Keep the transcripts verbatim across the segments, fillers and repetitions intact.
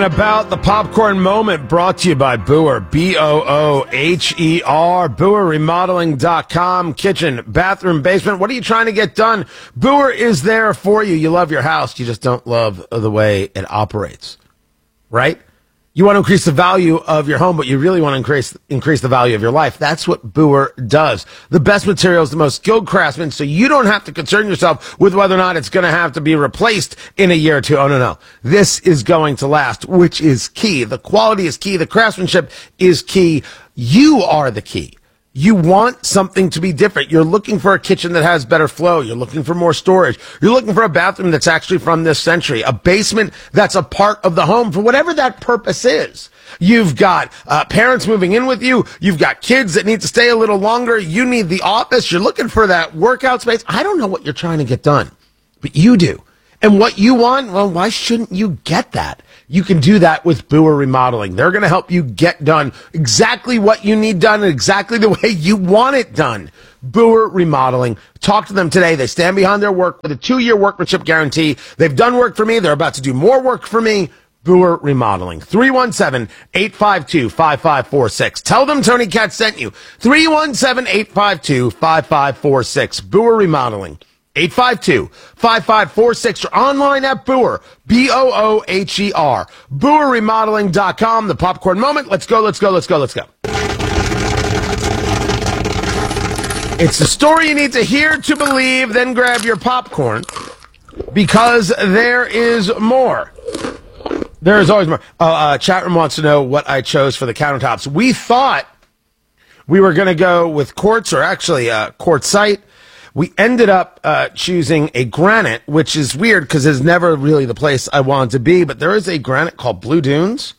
About the popcorn moment, brought to you by Booher, B O O H E R, Booher Remodeling dot com, kitchen, bathroom, basement. What are you trying to get done? Booher is there for you. You love your house. You just don't love the way it operates, right? You want to increase the value of your home, but you really want to increase increase the value of your life. That's what Booher does. The best materials, the most skilled craftsmen, so you don't have to concern yourself with whether or not it's going to have to be replaced in a year or two. Oh, no, no. This is going to last, which is key. The quality is key. The craftsmanship is key. You are the key. You want something to be different. You're looking for a kitchen that has better flow. You're looking for more storage. You're looking for a bathroom that's actually from this century, a basement that's a part of the home for whatever that purpose is. You've got uh, parents moving in with you. You've got kids that need to stay a little longer. You need the office. You're looking for that workout space. I don't know what you're trying to get done, but you do. And what you want, well, why shouldn't you get that? You can do that with Booher Remodeling. They're going to help you get done exactly what you need done and exactly the way you want it done. Booher Remodeling. Talk to them today. They stand behind their work with a two-year workmanship guarantee. They've done work for me. They're about to do more work for me. Booher Remodeling. three one seven, eight five two, five five four six. Tell them Tony Katz sent you. three one seven, eight five two, five five four six. Booher Remodeling. eight five two, five five four six or online at Booher, B O O H E R, Booher Remodeling dot com. The popcorn moment. Let's go, let's go, let's go, let's go. It's the story you need to hear to believe, then grab your popcorn, because there is more. There is always more. Uh, uh, chat room wants to know what I chose for the countertops. We thought we were going to go with quartz, or actually uh, quartzite. We ended up uh, choosing a granite, which is weird because it's never really the place I wanted to be, but there is a granite called Blue Dunes.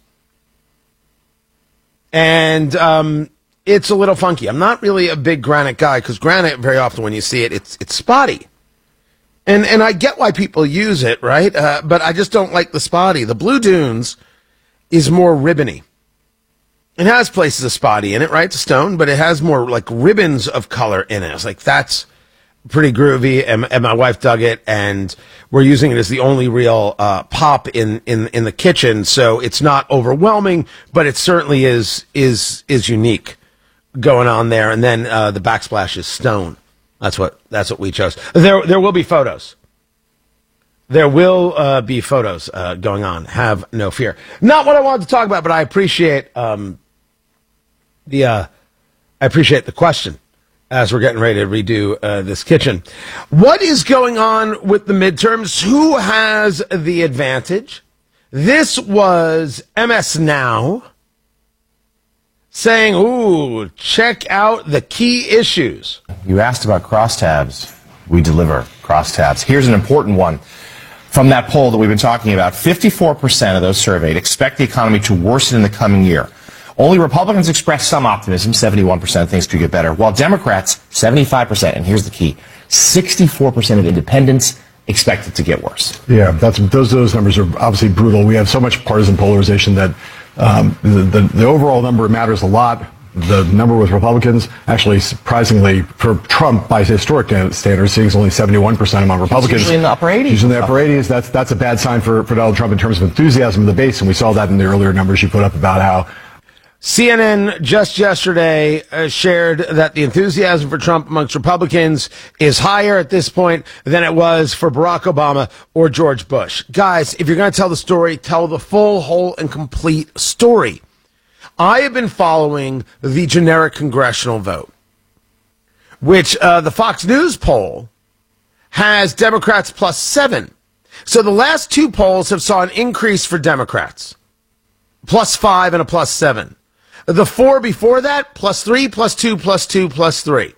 And um, it's a little funky. I'm not really a big granite guy because granite, very often when you see it, it's it's spotty. And and I get why people use it, right? Uh, but I just don't like the spotty. The Blue Dunes is more ribbony. It has places of spotty in it, right? It's stone, but it has more like ribbons of color in it. It's like, that's pretty groovy, and, and my wife dug it, and we're using it as the only real uh, pop in, in, in the kitchen, so it's not overwhelming, but it certainly is is is unique going on there. And then uh, the backsplash is stone. That's what that's what we chose. There there will be photos. There will uh, be photos uh, going on. Have no fear. Not what I wanted to talk about, but I appreciate um, the uh, I appreciate the question as we're getting ready to redo uh, this kitchen. What is going on with the midterms? Who has the advantage? This was M S Now saying, ooh, check out the key issues. You asked about crosstabs. We deliver crosstabs. Here's an important one. From that poll that we've been talking about, fifty-four percent of those surveyed expect the economy to worsen in the coming year. Only Republicans expressed some optimism, seventy-one percent things could get better, while Democrats, seventy-five percent, and here's the key, sixty-four percent of independents expect it to get worse. Yeah, that's, those, those numbers are obviously brutal. We have so much partisan polarization that um, the, the, the overall number matters a lot. The number with Republicans, actually, surprisingly, for Trump, by historic standards, seeing only seventy-one percent among Republicans. He's usually in the upper eighties. He's in the upper eighties. That's, that's a bad sign for, for Donald Trump in terms of enthusiasm in the base, and we saw that in the earlier numbers you put up about how C N N just yesterday uh, shared that the enthusiasm for Trump amongst Republicans is higher at this point than it was for Barack Obama or George Bush. Guys, if you're going to tell the story, tell the full, whole, and complete story. I have been following the generic congressional vote, which uh, the Fox News poll has Democrats plus seven. So the last two polls have saw an increase for Democrats, plus five and a plus seven. The four before that, plus three, plus two, plus two, plus three.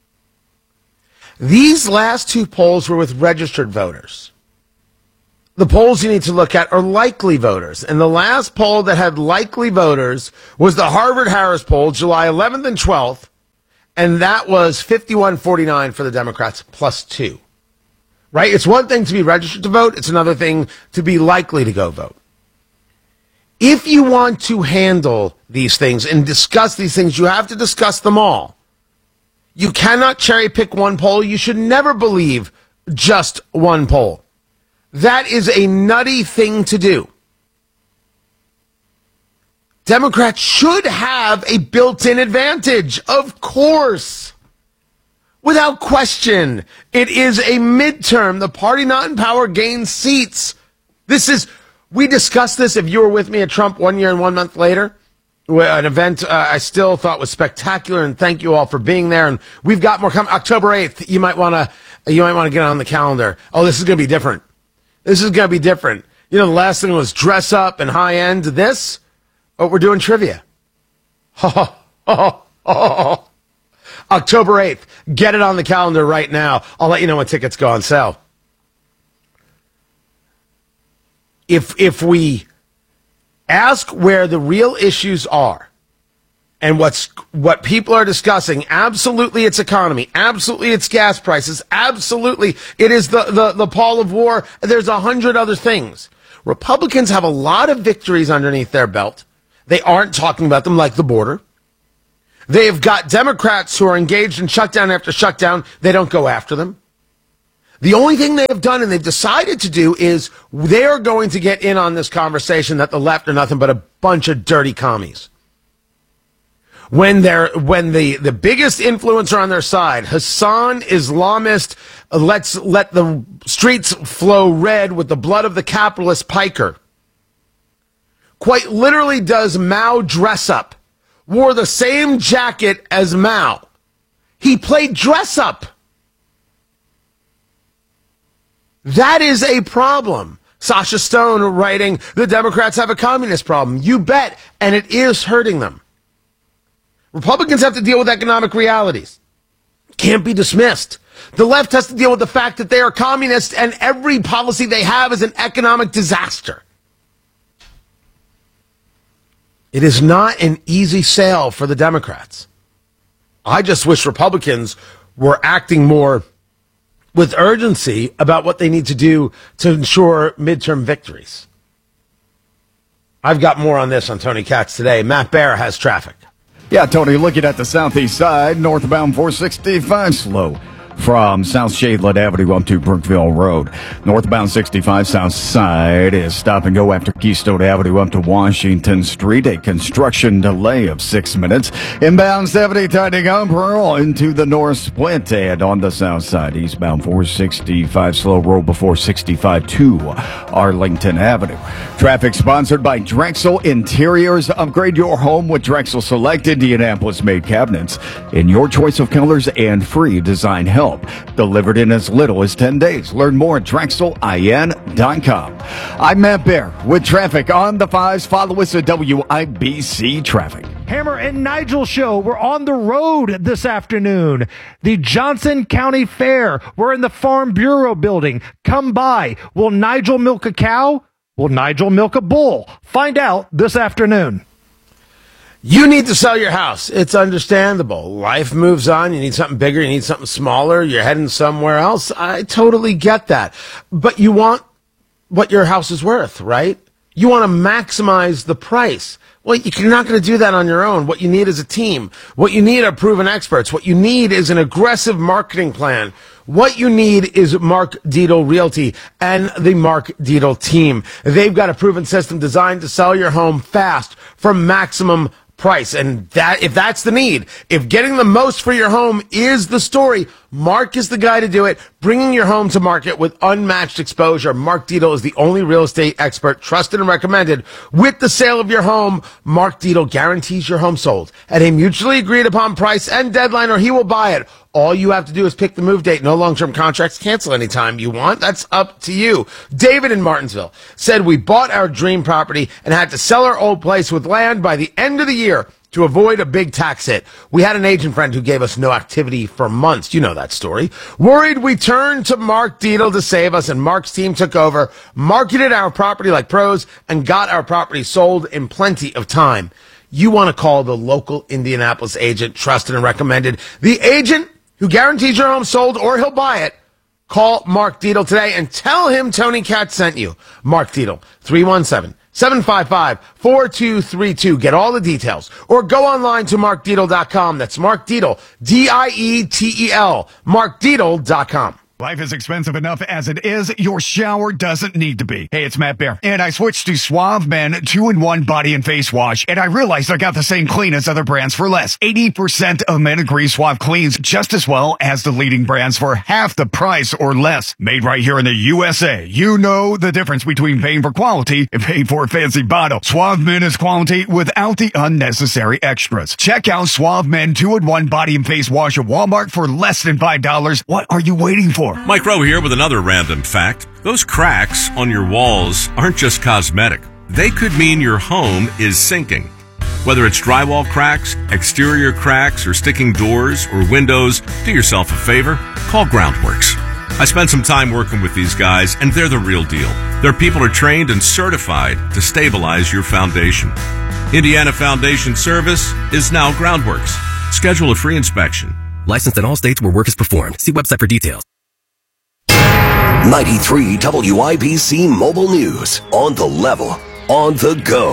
These last two polls were with registered voters. The polls you need to look at are likely voters. And the last poll that had likely voters was the Harvard-Harris poll, July eleventh and twelfth, and that was fifty-one forty-nine for the Democrats, plus two. Right? It's one thing to be registered to vote. It's another thing to be likely to go vote. If you want to handle these things and discuss these things, you have to discuss them all. You cannot cherry pick one poll. You should never believe just one poll. That is a nutty thing to do. Democrats should have a built-in advantage, of course. Without question, it is a midterm. The party not in power gains seats. This is, we discussed this, if you were with me at Trump one year and one month later, an event uh, I still thought was spectacular, and thank you all for being there. And we've got more coming. October eighth, you might want to, you might want to get on the calendar. Oh, this is going to be different. This is going to be different. You know, the last thing was dress up and high end. This, oh, we're doing trivia. Oh, oh, oh. October eighth. Get it on the calendar right now. I'll let you know when tickets go on sale. If if we ask where the real issues are and what's what people are discussing, absolutely it's economy, absolutely it's gas prices, absolutely it is the, the, the pall of war. There's a hundred other things. Republicans have a lot of victories underneath their belt. They aren't talking about them, like the border. They've got Democrats who are engaged in shutdown after shutdown. They don't go after them. The only thing they have done and they've decided to do is they are going to get in on this conversation that the left are nothing but a bunch of dirty commies. When they're, when the, the biggest influencer on their side, Hassan Islamist, uh, let's let the streets flow red with the blood of the capitalist piker, quite literally does Mao dress up, wore the same jacket as Mao. He played dress up. That is a problem. Sasha Stone writing, the Democrats have a communist problem. You bet, and it is hurting them. Republicans have to deal with economic realities. Can't be dismissed. The left has to deal with the fact that they are communists and every policy they have is an economic disaster. It is not an easy sale for the Democrats. I just wish Republicans were acting more with urgency about what they need to do to ensure midterm victories. I've got more on this on Tony Katz today. Matt Bear has traffic. Yeah, Tony, looking at the southeast side, northbound four sixty-five slow from South Shadeland Avenue up to Brookville Road. Northbound sixty-five south side is stop and go after Keystone Avenue up to Washington Street. A construction delay of six minutes. Inbound seventy tightening up Pearl into the north split, and on the south side, eastbound four sixty-five slow roll before sixty-five to Arlington Avenue. Traffic sponsored by Drexel Interiors. Upgrade your home with Drexel Select Indianapolis-made cabinets in your choice of colors and free design help. Delivered in as little as ten days. Learn more at Drexel I N dot com. I'm Matt Bear with traffic on the fives. Follow us at W I B C Traffic. Hammer and Nigel Show. We're on the road this afternoon. The Johnson County Fair. We're in the Farm Bureau building. Come by. Will Nigel milk a cow? Will Nigel milk a bull? Find out this afternoon. You need to sell your house. It's understandable. Life moves on. You need something bigger. You need something smaller. You're heading somewhere else. I totally get that. But you want what your house is worth, right? You want to maximize the price. Well, you're not going to do that on your own. What you need is a team. What you need are proven experts. What you need is an aggressive marketing plan. What you need is Mark Dietel Realty and the Mark Dietel team. They've got a proven system designed to sell your home fast for maximum price. And that, if that's the need, if getting the most for your home is the story, Mark is the guy to do it. Bringing your home to market with unmatched exposure. Mark Dietel is the only real estate expert trusted and recommended. With the sale of your home, Mark Dietel guarantees your home sold at a mutually agreed upon price and deadline, or he will buy it. All you have to do is pick the move date. No long-term contracts. Cancel anytime you want. That's up to you. David in Martinsville said, we bought our dream property and had to sell our old place with land by the end of the year to avoid a big tax hit. We had an agent friend who gave us no activity for months. You know that story. Worried, we turned to Mark Dietel to save us, and Mark's team took over, marketed our property like pros, and got our property sold in plenty of time. You want to call the local Indianapolis agent, trusted and recommended. The agent who guarantees your home sold or he'll buy it. Call Mark Dietel today and tell him Tony Katz sent you. Mark Dietel, three one seven, seven five five, four two three two. Get all the details. Or go online to mark dietel dot com. That's Mark Dietel, D I E T E L, mark dietel dot com. Life is expensive enough as it is. Your shower doesn't need to be. Hey, it's Matt Bear. And I switched to Suave Men two in one Body and Face Wash. And I realized I got the same clean as other brands for less. eighty percent of men agree Suave cleans just as well as the leading brands for half the price or less. Made right here in the U S A. You know the difference between paying for quality and paying for a fancy bottle. Suave Men is quality without the unnecessary extras. Check out Suave Men two in one Body and Face Wash at Walmart for less than five dollars. What are you waiting for? Mike Rowe here with another random fact. Those cracks on your walls aren't just cosmetic. They could mean your home is sinking. Whether it's drywall cracks, exterior cracks, or sticking doors or windows, do yourself a favor. Call Groundworks. I spent some time working with these guys, and they're the real deal. Their people are trained and certified to stabilize your foundation. Indiana Foundation Service is now Groundworks. Schedule a free inspection. Licensed in all states where work is performed. See website for details. ninety-three W I B C Mobile News. On the level, on the go.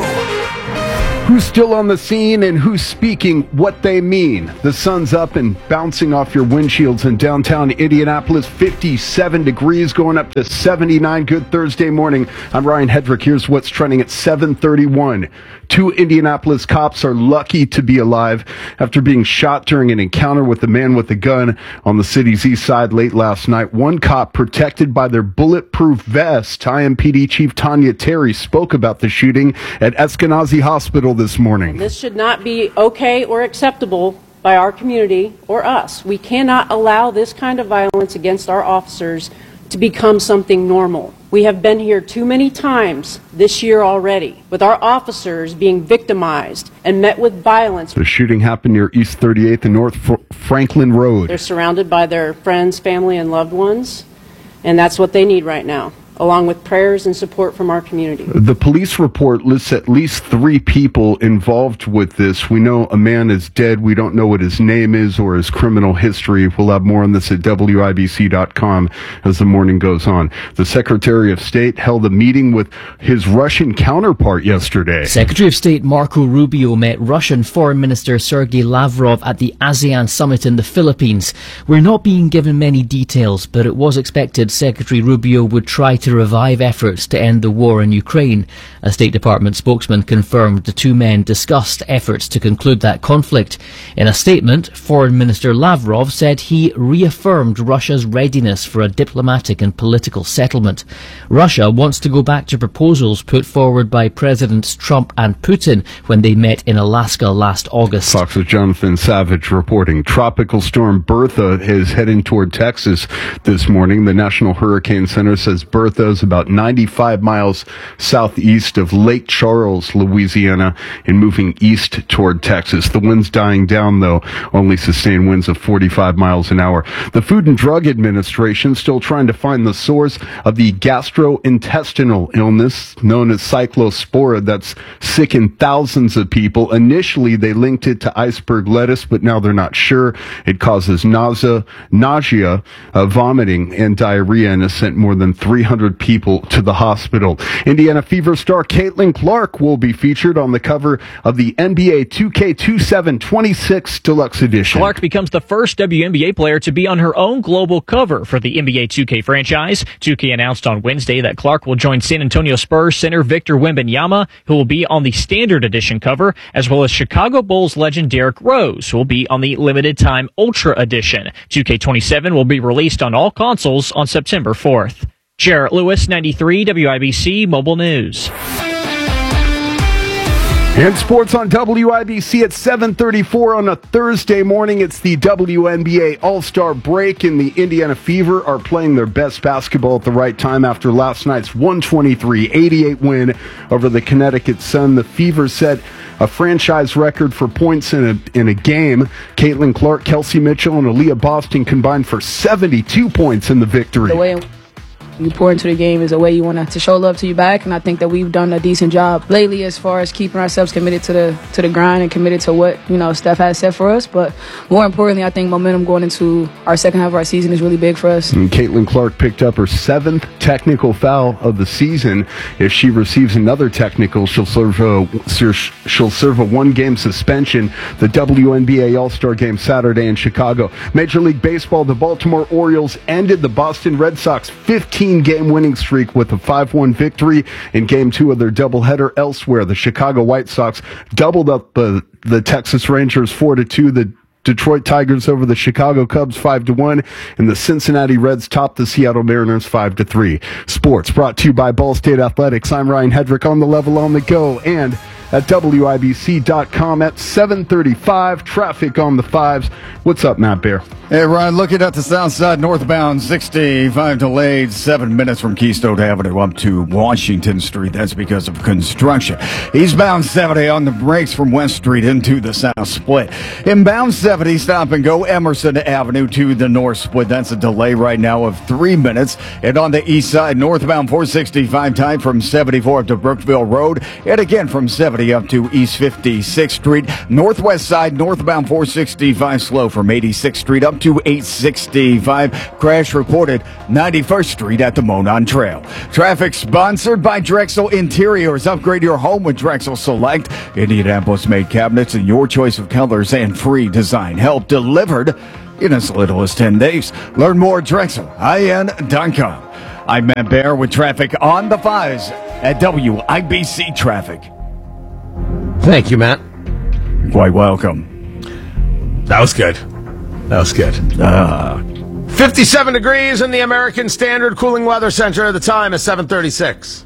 Who's still on the scene and who's speaking what they mean? The sun's up and bouncing off your windshields in downtown Indianapolis. fifty-seven degrees going up to seventy-nine. Good Thursday morning. I'm Ryan Hedrick. Here's what's trending at seven thirty-one. Two Indianapolis cops are lucky to be alive after being shot during an encounter with a man with a gun on the city's east side late last night. One cop, protected by their bulletproof vest. I M P D Chief Tanya Terry spoke about the shooting at Eskenazi Hospital this morning. This should not be okay or acceptable by our community or us. We cannot allow this kind of violence against our officers to become something normal. We have been here too many times this year already with our officers being victimized and met with violence. The shooting happened near East thirty-eighth and North Fr- Franklin Road. They're surrounded by their friends, family, and loved ones, and that's what they need right now, along with prayers and support from our community. The police report lists at least three people involved with this. We know a man is dead. We don't know what his name is or his criminal history. We'll have more on this at W I B C dot com as the morning goes on. The Secretary of State held a meeting with his Russian counterpart yesterday. Secretary of State Marco Rubio met Russian Foreign Minister Sergei Lavrov at the ASEAN summit in the Philippines. We're not being given many details, but it was expected Secretary Rubio would try to revive efforts to end the war in Ukraine. A State Department spokesman confirmed the two men discussed efforts to conclude that conflict. In a statement, Foreign Minister Lavrov said he reaffirmed Russia's readiness for a diplomatic and political settlement. Russia wants to go back to proposals put forward by Presidents Trump and Putin when they met in Alaska last August. Fox's Jonathan Savage reporting. Tropical storm Bertha is heading toward Texas this morning. The National Hurricane Center says Bertha is about ninety-five miles southeast of Lake Charles, Louisiana, and moving east toward Texas. The wind's dying down, though. Only sustained winds of forty-five miles an hour. The Food and Drug Administration still trying to find the source of the gastrointestinal illness known as cyclospora that's sickened thousands of people. Initially, they linked it to iceberg lettuce, but now they're not sure. It causes nausea, nausea, uh, vomiting, and diarrhea, and has sent more than three hundred people to the hospital. Indiana Fever star Caitlin Clark will be featured on the cover of the N B A two K twenty-seven twenty-six Deluxe Edition. Clark becomes the first W N B A player to be on her own global cover for the N B A two K franchise. two K announced on Wednesday that Clark will join San Antonio Spurs center Victor Wembanyama, who will be on the Standard Edition cover, as well as Chicago Bulls legend Derrick Rose, who will be on the Limited Time Ultra Edition. two K twenty-seven will be released on all consoles on September fourth. Jarrett Lewis, ninety-three W I B C Mobile News. And sports on W I B C at seven thirty-four on a Thursday morning. It's the W N B A All-Star break, and the Indiana Fever are playing their best basketball at the right time after last night's one twenty-three eighty-eight win over the Connecticut Sun. The Fever set a franchise record for points in a in a game. Caitlin Clark, Kelsey Mitchell, and Aaliyah Boston combined for seventy-two points in the victory. The way You pour into the game is a way you want to show love to your back, and I think that we've done a decent job lately as far as keeping ourselves committed to the to the grind and committed to what, you know, Steph has set for us. But more importantly, I think momentum going into our second half of our season is really big for us. And Caitlin Clark picked up her seventh technical foul of the season. If she receives another technical, she'll serve a she'll serve a one-game suspension. The W N B A All-Star Game Saturday in Chicago. Major League Baseball, the Baltimore Orioles ended the Boston Red Sox fifteen-game winning streak with a five one victory in Game Two of their doubleheader. Elsewhere, the Chicago White Sox doubled up the the Texas Rangers four to two. The Detroit Tigers over the Chicago Cubs five to one, and the Cincinnati Reds topped the Seattle Mariners five to three. Sports brought to you by Ball State Athletics. I'm Ryan Hedrick, on the level, on the go, and at W I B C dot com at seven thirty-five. Traffic on the fives. What's up, Matt Bear? Hey, Ryan, looking at the south side, northbound sixty-five delayed seven minutes from Keystone Avenue up to Washington Street. That's because of construction. Eastbound seventy on the brakes from West Street into the south split. Inbound seventy, stop and go Emerson Avenue to the north split. That's a delay right now of three minutes. And on the east side, northbound four sixty-five tied from seventy-four up to Brookville Road. And again from seventy up to East fifty-sixth Street. Northwest side, northbound four sixty-five slow from eighty-sixth Street up to eight sixty-five. Crash reported ninety-first Street at the Monon Trail. Traffic sponsored by Drexel Interiors. Upgrade your home with Drexel Select. Indianapolis-made cabinets and your choice of colors and free design help delivered in as little as ten days. Learn more at Drexel I N dot com. I'm Matt Bear with traffic on the fives at W I B C Traffic. Thank you, Matt. Quite welcome. That was good. That was good. Uh, fifty-seven degrees in the American Standard Cooling Weather Center. The time is seven thirty-six.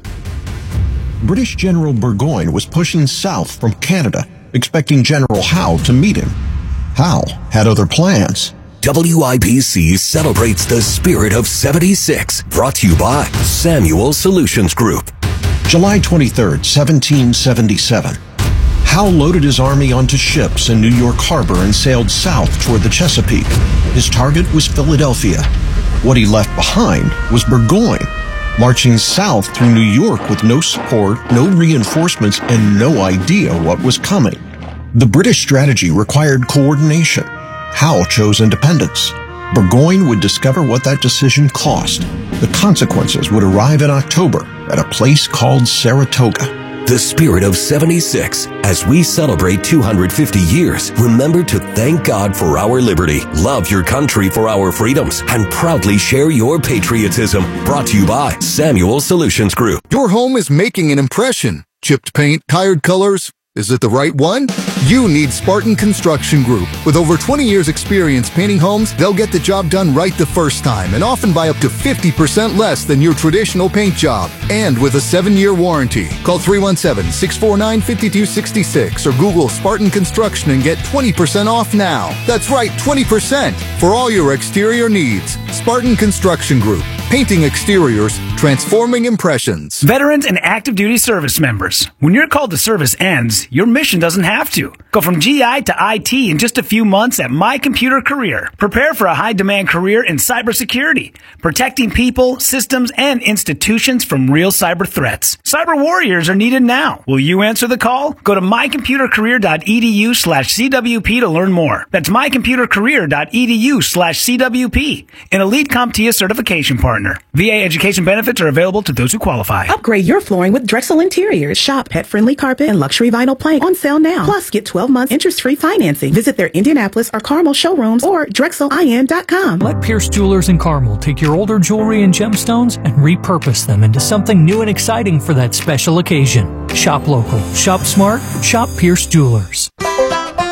British General Burgoyne was pushing south from Canada, expecting General Howe to meet him. Howe had other plans. W I B C celebrates the spirit of seventy-six. Brought to you by Samuel Solutions Group. July twenty-third, seventeen seventy-seven. Howe loaded his army onto ships in New York Harbor and sailed south toward the Chesapeake. His target was Philadelphia. What he left behind was Burgoyne, marching south through New York with no support, no reinforcements, and no idea what was coming. The British strategy required coordination. Howe chose independence. Burgoyne would discover what that decision cost. The consequences would arrive in October at a place called Saratoga. The spirit of seventy-six. As we celebrate two hundred fifty years, remember to thank God for our liberty, love your country for our freedoms, and proudly share your patriotism. Brought to you by Samuel Solutions Group. Your home is making an impression. Chipped paint, tired colors. Is it the right one? You need Spartan Construction Group. With over twenty years experience painting homes, they'll get the job done right the first time and often by up to fifty percent less than your traditional paint job. And with a seven-year warranty. Call three one seven, six four nine, five two six six or Google Spartan Construction and get twenty percent off now. That's right, twenty percent for all your exterior needs. Spartan Construction Group. Painting exteriors, transforming impressions. Veterans and active duty service members. When your call to service ends, your mission doesn't have to. Go from G I to I T in just a few months at My Computer Career. Prepare for a high-demand career in cybersecurity, protecting people, systems, and institutions from real cyber threats. Cyber warriors are needed now. Will you answer the call? Go to my computer career dot e d u slash c w p to learn more. That's my computer career dot e d u slash c w p, an elite CompTIA certification partner. V A education benefits are available to those who qualify. Upgrade your flooring with Drexel Interiors. Shop pet-friendly carpet and luxury vinyl plank on sale now. Plus, get twelve months interest-free financing. Visit their Indianapolis or Carmel showrooms or drexel I N dot com. Let Pierce Jewelers in Carmel take your older jewelry and gemstones and repurpose them into something new and exciting for that special occasion. Shop local. Shop smart. Shop Pierce Jewelers.